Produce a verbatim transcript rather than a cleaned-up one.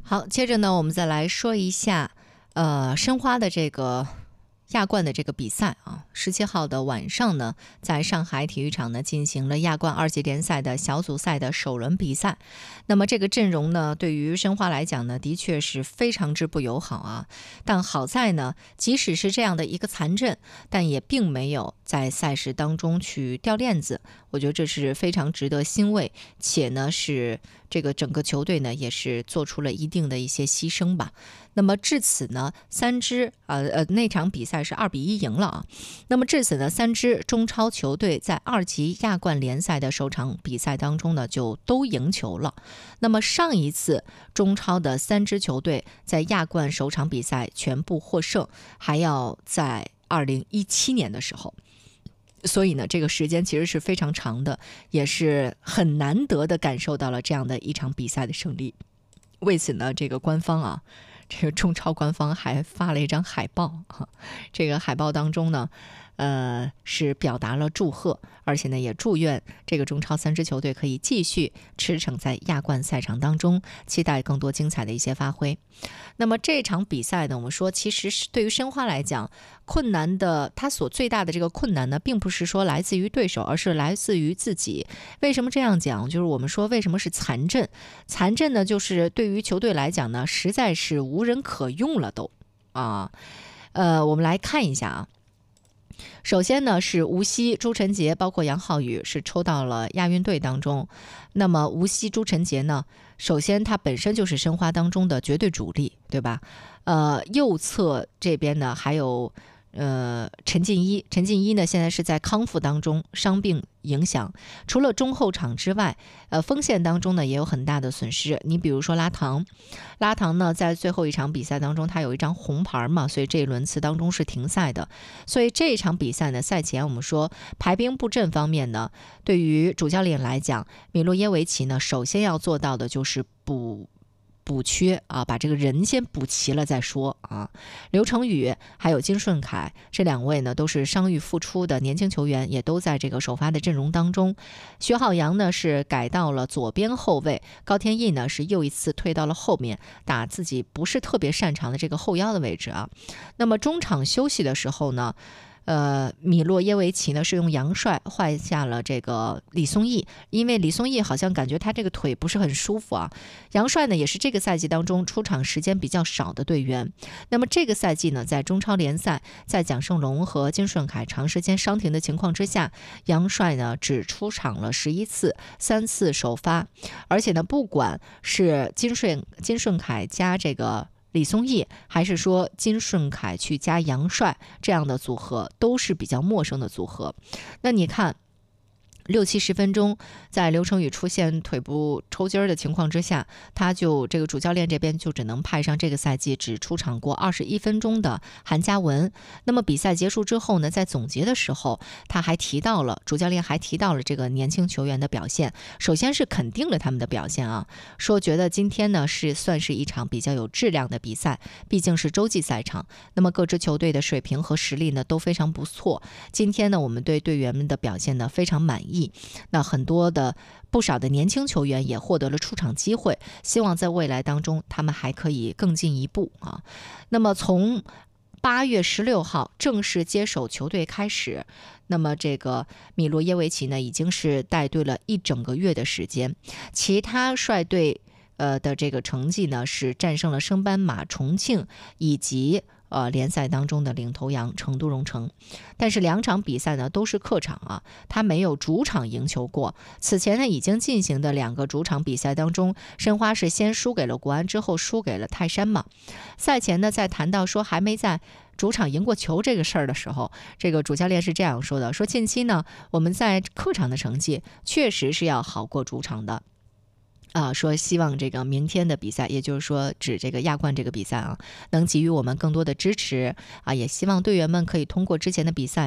好，接着呢，我们再来说一下，呃，申花的这个亚冠的这个比赛啊，十七号的晚上呢，在上海体育场呢进行了亚冠二级联赛的小组赛的首轮比赛。那么这个阵容呢，对于申花来讲呢，的确是非常之不友好啊。但好在呢，即使是这样的一个残阵，但也并没有在赛事当中去掉链子。我觉得这是非常值得欣慰，且呢是这个整个球队呢也是做出了一定的一些牺牲吧。那么至此呢，三支呃呃那场比赛是二比一赢了啊。那么至此呢，三支中超球队在二级亚冠联赛的首场比赛当中呢，就都赢球了。那么上一次中超的三支球队在亚冠首场比赛全部获胜，还要在二零一七年的时候。所以呢，这个时间其实是非常长的，也是很难得的感受到了这样的一场比赛的胜利。为此呢，这个官方啊，这个中超官方还发了一张海报啊，这个海报当中呢，呃，是表达了祝贺，而且呢，也祝愿这个中超三支球队可以继续驰骋在亚冠赛场当中，期待更多精彩的一些发挥。那么这场比赛呢，我们说其实是对于申花来讲，困难的它所最大的这个困难呢，并不是说来自于对手，而是来自于自己。为什么这样讲？就是我们说为什么是残阵？残阵呢，就是对于球队来讲呢，实在是无人可用了都啊。呃，我们来看一下啊。首先呢，是无锡朱晨杰包括杨浩宇是抽到了亚运队当中。那么无锡朱晨杰呢，首先他本身就是申花当中的绝对主力，对吧？呃，右侧这边呢还有呃陈进一，陈进一呢现在是在康复当中，伤病影响。除了中后场之外，呃，锋线当中呢也有很大的损失。你比如说拉唐，拉唐呢在最后一场比赛当中，他有一张红牌嘛，所以这一轮次当中是停赛的。所以这一场比赛呢，赛前我们说排兵布阵方面呢，对于主教练来讲，米洛耶维奇呢，首先要做到的就是补。补缺啊，把这个人先补齐了再说啊。刘成宇还有金顺凯这两位呢，都是伤愈复出的年轻球员，也都在这个首发的阵容当中。薛浩洋呢是改到了左边后卫，高天意呢是又一次退到了后面，打自己不是特别擅长的这个后腰的位置啊。那么中场休息的时候呢，呃，米洛耶维奇呢是用杨帅换下了这个李松义，因为李松义好像感觉他这个腿不是很舒服啊。杨帅呢也是这个赛季当中出场时间比较少的队员。那么这个赛季呢，在中超联赛，在蒋胜龙和金顺凯长时间伤停的情况之下，杨帅呢只出场了十一次，三次首发，而且呢，不管是金顺金顺凯加这个李松义，还是说金顺凯去加杨帅这样的组合，都是比较陌生的组合。那你看六七十分钟，在刘成宇出现腿部抽筋儿的情况之下，他就这个主教练这边就只能派上这个赛季只出场过二十一分钟的韩嘉文。那么比赛结束之后呢，在总结的时候，他还提到了主教练还提到了这个年轻球员的表现，首先是肯定了他们的表现啊，说觉得今天呢是算是一场比较有质量的比赛，毕竟是洲际赛场，那么各支球队的水平和实力呢都非常不错。今天呢，我们对队员们的表现呢非常满意。那很多的不少的年轻球员也获得了出场机会，希望在未来当中他们还可以更进一步啊。那么从八月十六号正式接手球队开始，那么这个米洛耶维奇呢已经是带队了一整个月的时间，其他率队呃的这个成绩呢是战胜了升班马重庆以及呃，联赛当中的领头羊成都蓉城，但是两场比赛呢都是客场啊，他没有主场赢球过。此前呢已经进行的两个主场比赛当中，申花是先输给了国安，之后输给了泰山嘛。赛前呢，在谈到说还没在主场赢过球这个事儿的时候，这个主教练是这样说的：说近期呢我们在客场的成绩确实是要好过主场的。啊，说希望这个明天的比赛，也就是说指这个亚冠这个比赛啊，能给予我们更多的支持啊，也希望队员们可以通过之前的比赛